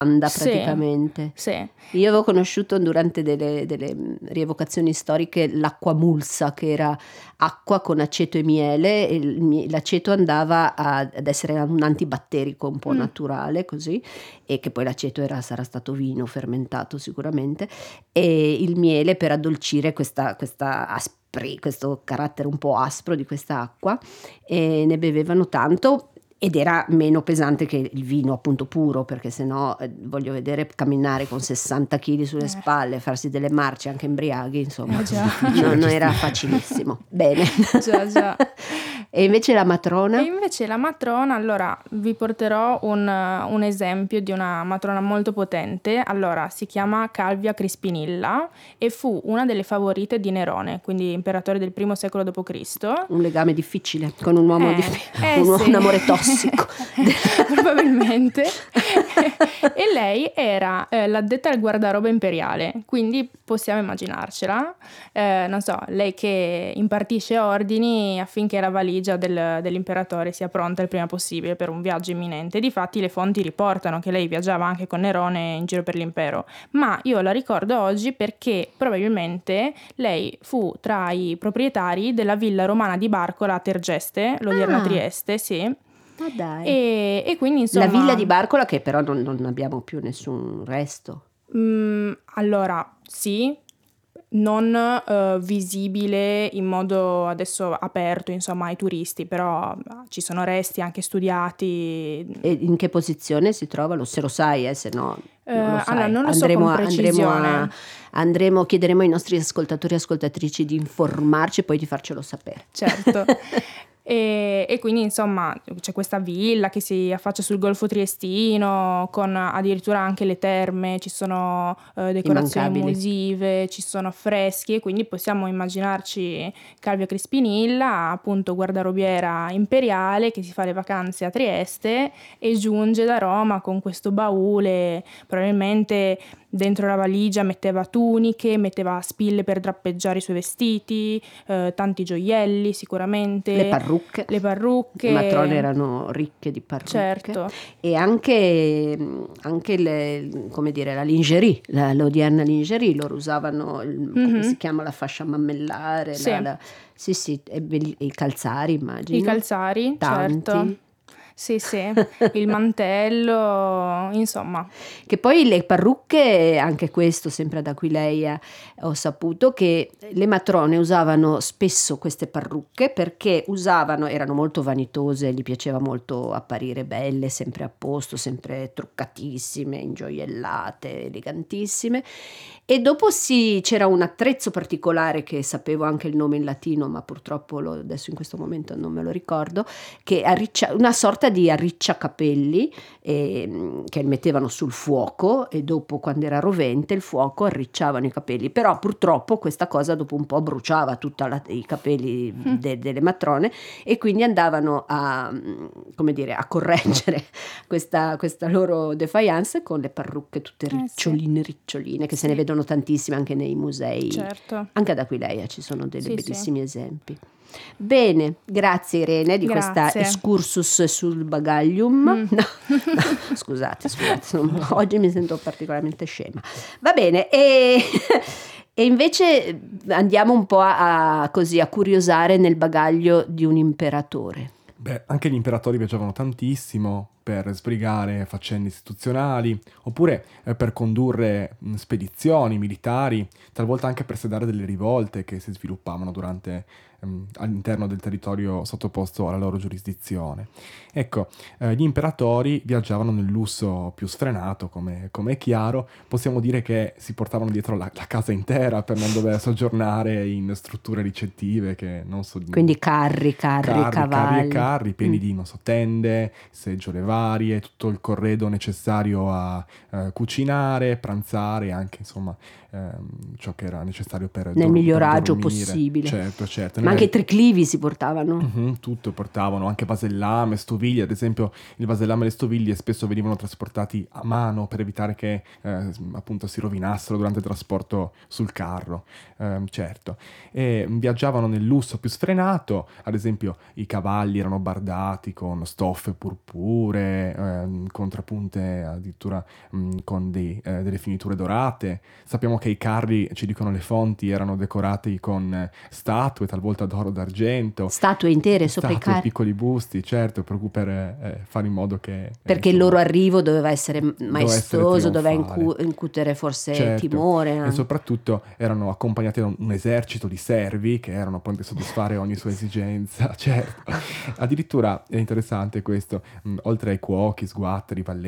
Sì, praticamente. sì. Io avevo conosciuto durante delle rievocazioni storiche l'acqua mulsa, che era acqua con aceto e miele, e l'aceto andava ad essere un antibatterico un po' naturale, così, e che poi l'aceto sarà stato vino fermentato sicuramente, e il miele per addolcire questo carattere un po' aspro di questa acqua, e ne bevevano tanto. Ed era meno pesante che il vino appunto puro, perché sennò voglio vedere camminare con 60 kg sulle spalle, farsi delle marce anche embriaghi, insomma, Già. non era facilissimo. Bene. Già. E invece la matrona? E invece la matrona, allora vi porterò un esempio di una matrona molto potente. Allora, si chiama Calvia Crispinilla e fu una delle favorite di Nerone, quindi imperatore del I secolo d.C. Un legame difficile con un uomo sì. un amore tossico. Probabilmente. E lei era l'addetta al guardaroba imperiale, quindi possiamo immaginarcela, non so, lei che impartisce ordini affinché la valigia dell'imperatore sia pronta il prima possibile per un viaggio imminente. Difatti le fonti riportano che lei viaggiava anche con Nerone in giro per l'impero, ma io la ricordo oggi perché probabilmente lei fu tra i proprietari della villa romana di Barcola a Tergeste, l'odierna Trieste, sì. Ma dai. E quindi insomma La villa di Barcola, che però non abbiamo più nessun resto. Allora sì, non visibile in modo adesso aperto insomma ai turisti, però ci sono resti anche studiati. E in che posizione si trova? Se lo sai, se no non lo sai. Allora non lo so con precisione. Chiederemo ai nostri ascoltatori e ascoltatrici di informarci e poi di farcelo sapere. Certo. E quindi insomma c'è questa villa che si affaccia sul Golfo Triestino con addirittura anche le terme, ci sono decorazioni musive, ci sono affreschi, e quindi possiamo immaginarci Calvia Crispinilla, appunto guardarobiera imperiale, che si fa le vacanze a Trieste e giunge da Roma con questo baule. Probabilmente dentro la valigia metteva tuniche, metteva spille per drappeggiare i suoi vestiti, tanti gioielli sicuramente. Le parrucche. Le matrone erano ricche di parrucche. Certo. E anche come dire, la lingerie, l'odierna lingerie, loro usavano come si chiama, la fascia mammellare, sì. Sì, e i calzari, immagino. I calzari, tanti. certo. Sì, il mantello, insomma. Che poi le parrucche, anche questo sempre da Aquileia ho saputo che le matrone usavano spesso queste parrucche perché erano molto vanitose, gli piaceva molto apparire belle, sempre a posto, sempre truccatissime, ingioiellate, elegantissime. E dopo c'era un attrezzo particolare che sapevo anche il nome in latino, ma purtroppo adesso in questo momento non me lo ricordo, che una sorta di arricciacapelli che mettevano sul fuoco, e dopo, quando era rovente il fuoco, arricciavano i capelli. Però purtroppo questa cosa dopo un po' bruciava tutti i capelli delle matrone, e quindi andavano a correggere questa loro defiance con le parrucche tutte riccioline, che se ne vedono tantissime anche nei musei. Certo. Anche ad Aquileia ci sono dei bellissimi esempi. Bene, grazie Irene di questa excursus sul bagaglium. No, scusate, oggi mi sento particolarmente scema. Va bene, e invece andiamo un po' a curiosare nel bagaglio di un imperatore. Beh, anche gli imperatori viaggiavano tantissimo per sbrigare faccende istituzionali, oppure per condurre spedizioni militari, talvolta anche per sedare delle rivolte che si sviluppavano all'interno del territorio sottoposto alla loro giurisdizione. Ecco, gli imperatori viaggiavano nel lusso più sfrenato, come è chiaro. Possiamo dire che si portavano dietro la casa intera per non dover soggiornare in strutture ricettive che non so. Quindi carri, cavalli. Carri pieni di, tende, seggiole varie, tutto il corredo necessario a cucinare, pranzare, anche insomma ciò che era necessario per nel miglioraggio dormire. possibile. Certo. Ma Anche i triclivi si portavano. Tutto portavano, anche vasellame, stoviglie. Ad esempio il vasellame e le stoviglie spesso venivano trasportati a mano per evitare che appunto si rovinassero durante il trasporto sul carro, certo. E viaggiavano nel lusso più sfrenato, ad esempio i cavalli erano bardati con stoffe purpuree, contrappunte addirittura con delle finiture dorate. Sappiamo che i carri, ci dicono le fonti, erano decorati con statue, talvolta d'oro, d'argento. Statue intere sopra i carri. Piccoli busti, certo, per fare in modo che... Perché il loro arrivo doveva essere maestoso, doveva incutere forse certo. timore. E soprattutto erano accompagnati da un esercito di servi che erano pronti a soddisfare ogni sua esigenza, certo. Addirittura è interessante questo, oltre ai cuochi, sguatteri,